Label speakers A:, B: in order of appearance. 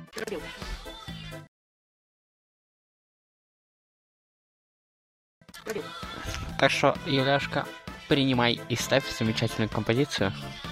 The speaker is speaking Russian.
A: Так что, Юляшка, принимай и ставь замечательную композицию.